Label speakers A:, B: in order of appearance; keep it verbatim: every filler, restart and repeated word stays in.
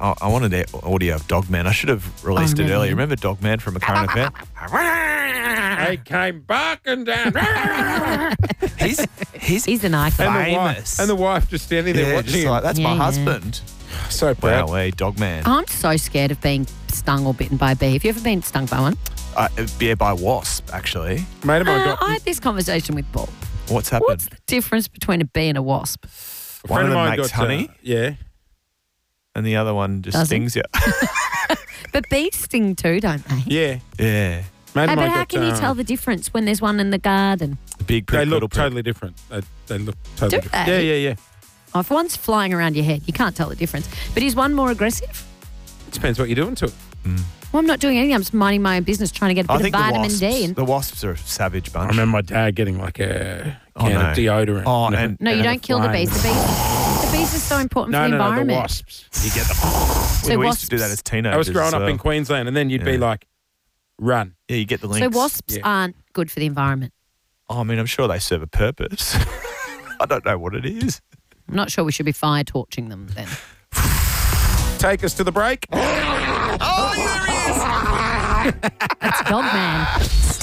A: I, I wanted the audio of Dogman. I should have released
B: Oh,
A: it
B: really?
A: earlier. Remember Dogman from A Current Affair?
C: They came barking down.
A: he's he's
B: He's an icon.
C: And the,
A: famous.
C: wife, and the wife just standing there
A: yeah,
C: watching
A: just
C: him.
A: like, that's
B: Yeah,
A: my
B: yeah.
A: husband.
C: So proud.
A: Wow, way Dogman.
B: I'm so scared of being stung or bitten by a bee. Have you ever been stung by one?
A: Uh, yeah, by wasp, actually.
C: Mate of mine
B: Uh,
C: got...
B: I had this conversation with Paul.
A: What's happened?
B: What's the difference between a bee and a wasp?
C: a
A: One
C: friend
A: of them
C: mine
A: makes
C: got, uh,
A: honey,
C: yeah.
A: and the other one just
B: Doesn't.
A: stings you.
B: But bees sting too, don't they?
C: Yeah.
A: yeah.
C: Mate
B: Hey,
C: of
B: but
C: mine
B: how
C: got,
B: can you
C: uh,
B: tell the difference when there's one in the garden?
A: Big
C: They
A: prick, little
C: look
A: prick.
C: totally different. They, they look totally
B: Do
C: different.
B: they?
C: Yeah, yeah, yeah.
B: Oh, if one's flying around your head, you can't tell the difference. But is one more aggressive?
C: Depends what you're doing to it.
B: Well, I'm not doing anything. I'm just minding my own business, trying to get a
A: I
B: bit of
A: think the
B: vitamin
A: wasps,
B: D. And
A: the wasps are a savage bunch.
C: I remember my dad getting like a
A: Oh,
C: can
A: no.
C: of deodorant.
A: Oh,
C: No.
A: and-
B: no, you
A: and
B: don't kill the
C: flame.
B: bees. The bees, the bees are so important
C: No,
B: for the
C: no, no, the
B: environment.
C: wasps. You get them.
B: So
A: we used to do that
B: wasps-
A: as teenagers.
C: I was growing
A: as
C: up
A: well.
C: in Queensland, and then you'd be
A: Yeah.
C: like, run.
A: Yeah, you get the links.
B: So wasps
C: Yeah.
B: aren't good for the environment.
A: Oh, I mean, I'm sure they serve a purpose. I don't know what it is.
B: I'm not sure we should be fire torching them then.
C: Take us to the break.
A: Oh, there he is.
B: That's Dogman.